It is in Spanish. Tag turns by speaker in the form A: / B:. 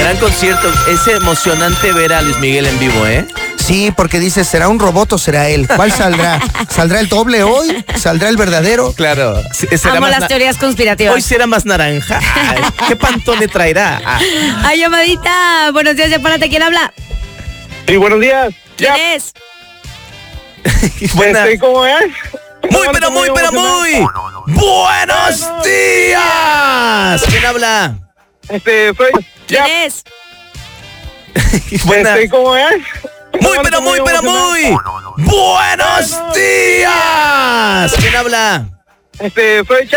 A: Gran concierto. Es emocionante ver a Luis Miguel en vivo, ¿eh?
B: Sí, porque dices, ¿será un robot o será él? ¿Cuál saldrá? ¿Saldrá el doble hoy? ¿Saldrá el verdadero?
A: Claro.
C: Amo las teorías conspirativas.
A: Hoy será más naranja. ¿Qué pantone traerá?
C: Ay, llamadita. Buenos días, Zapárate. ¿Quién habla?
D: Sí, buenos días.
C: ¿Quién es?
A: Buena.
D: ¿Cómo es?
A: Muy, pero muy, pero muy. ¡Buenos días! ¿Quién habla?
D: Soy...
C: ¿Quién es?
A: Buena.
D: ¿Cómo es?
A: Muy, pero muy, pero muy. ¡Buenos días! ¿Quién habla?
D: Soy